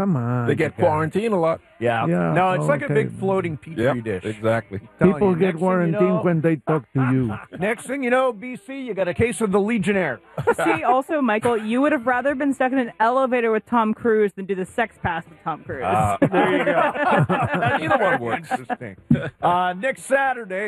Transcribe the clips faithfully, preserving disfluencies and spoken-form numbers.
come on. They get you guys. quarantined a lot. Yeah. Yeah, No, it's like a okay. big floating petri Yep, dish. exactly. Telling People you, get next thing you quarantined know- when they talk to you. Next thing you know, B C, you got a case of the Legionnaire. See, also, Michael, you would have rather been stuck in an elevator with Tom Cruise than do the sex pass with Tom Cruise. Uh, there you go. Either one works. Interesting. Uh, next Saturday,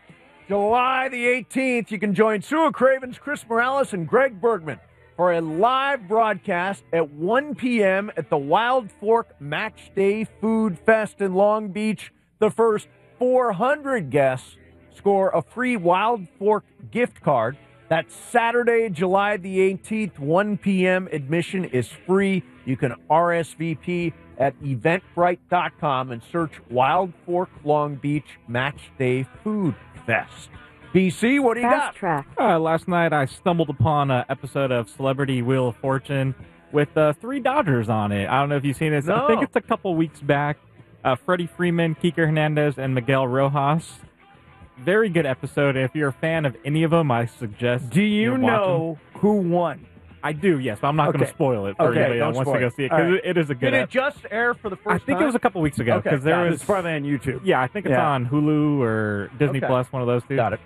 July the eighteenth, you can join Sue Cravens, Chris Morales, and Greg Bergman for a live broadcast at one p.m. at the Wild Fork Match Day Food Fest in Long Beach. The first four hundred guests score a free Wild Fork gift card. That's Saturday, July the eighteenth, one p.m. Admission is free. You can R S V P at eventbrite dot com and search Wild Fork Long Beach Match Day Food Fest. B C, what do you Fast got? track. Uh, last night I stumbled upon an episode of Celebrity Wheel of Fortune with uh, three Dodgers on it. I don't know if you've seen it. No. I think it's a couple weeks back. Uh, Freddie Freeman, Kike Hernandez, and Miguel Rojas. Very good episode. If you're a fan of any of them, I suggest Do you watch know who won? them. I do, yes, but I'm not going Okay. to spoil it for Okay, anybody that don't wants spoil to go it. see it All because right. it is a good Did it ep- just air for the first I think time? it was a couple weeks ago Okay, because there got it. was It's probably on YouTube. yeah, I think it's Yeah. on Hulu or Disney Okay. Plus, one of those two. Got it.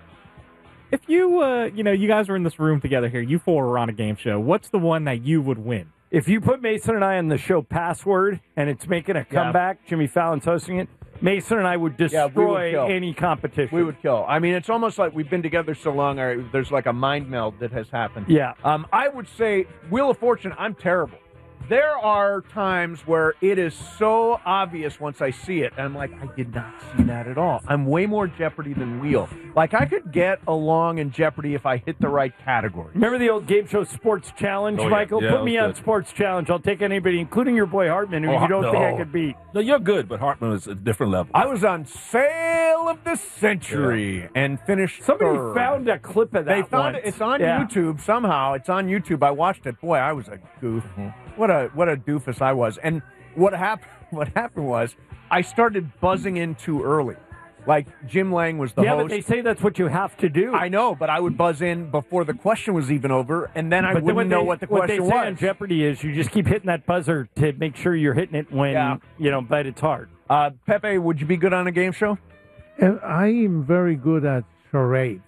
If you, uh, you know, you guys were in this room together here, you four were on a game show. What's the one that you would win? If you put Mason and I on the show Password and it's making a comeback, Jimmy Fallon's hosting it, Mason and I would Yeah, we would destroy kill. any competition. We would kill. I mean, it's almost like we've been together so long, or there's like a mind meld that has happened. Yeah. Um, I would say Wheel of Fortune, I'm terrible. There are times where it is so obvious once I see it, and I'm like, I did not see that at all. I'm way more Jeopardy than Wheel. Like, I could get along in Jeopardy if I hit the right category. Remember the old game show Sports Challenge, Oh, yeah. Michael? Yeah, Put that me was on good. Sports Challenge. I'll take anybody, including your boy Hartman, who Oh, you don't no. think I could beat. No, you're good, but Hartman is a different level. I was on Sale of the Century and finished Somebody third. found a clip of that They found once. it. It's on Yeah. YouTube somehow. It's on YouTube. I watched it. Boy, I was a goof. What a what a doofus I was. And what happened? What happened was I started buzzing in too early. Like Jim Lang was the yeah, host. but they say that's what you have to do. I know, but I would buzz in before the question was even over, and then I But then wouldn't know they, what the what they question say was. on Jeopardy is you just keep hitting that buzzer to make sure you're hitting it when, Yeah. you know, but it's hard. Uh, Pepe, would you be good on a game show? And I am very good at charades.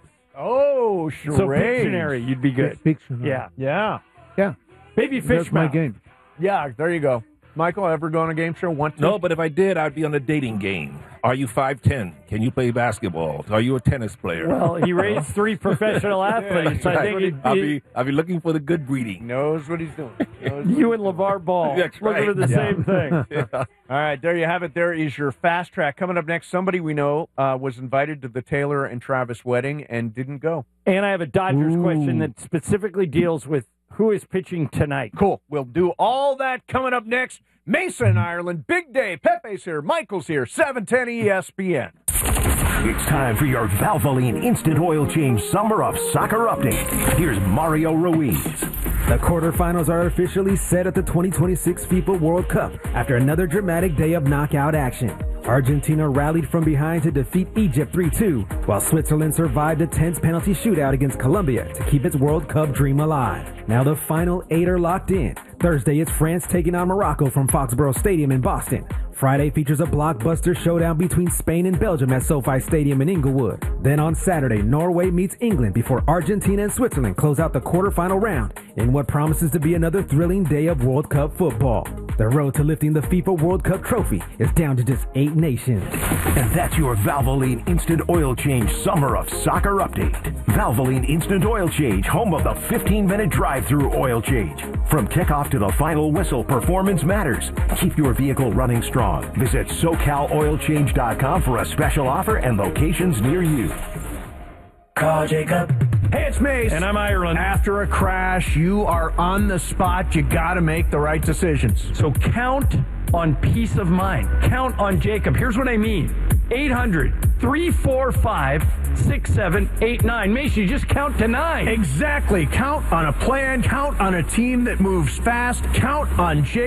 Oh, charades. So Pictionary, you'd be good. Pictionary. Yeah. Yeah. Yeah. Baby fish That's my mouth. game. Yeah, there you go. Michael, ever go on a game show? Want to? No, but if I did, I'd be on a dating game. Are you five ten? Can you play basketball? Are you a tennis player? Well, he raised three professional athletes. I think he'd I'll be, be I'll be looking for the good breeding. Knows what he's doing. Knows you and LeVar Ball That's looking right. for the Yeah. same thing. Yeah. All right, there you have it. There is your fast track. Coming up next, somebody we know uh, was invited to the Taylor and Travis wedding and didn't go. And I have a Dodgers Ooh. question that specifically deals with who is pitching tonight. Cool. We'll do all that coming up next. Mason, Ireland, big day. Pepe's here. Michael's here. seven ten E S P N. It's time for your Valvoline Instant Oil Change Summer of Soccer update. Here's Mario Ruiz. The quarterfinals are officially set at the twenty twenty-six FIFA World Cup after another dramatic day of knockout action. Argentina rallied from behind to defeat Egypt three two, while Switzerland survived a tense penalty shootout against Colombia to keep its World Cup dream alive. Now the final eight are locked in. Thursday, it's France taking on Morocco from Foxborough Stadium in Boston. Friday features a blockbuster showdown between Spain and Belgium at SoFi Stadium in Inglewood. Then on Saturday, Norway meets England before Argentina and Switzerland close out the quarterfinal round in what promises to be another thrilling day of World Cup football. The road to lifting the FIFA World Cup trophy is down to just eight nations. And that's your Valvoline Instant Oil Change Summer of Soccer update. Valvoline Instant Oil Change, home of the fifteen-minute drive-through oil change. From kickoff to the final whistle, performance matters. Keep your vehicle running strong. Visit so cal oil change dot com for a special offer and locations near you. Call Jacob. Hey, it's Mace. And I'm Ireland. After a crash, you are on the spot. You got to make the right decisions. So count on peace of mind. Count on Jacob. Here's what I mean. eight hundred, three four five, six seven eight nine. Macy, just count to nine. Exactly. Count on a plan. Count on a team that moves fast. Count on Jacob.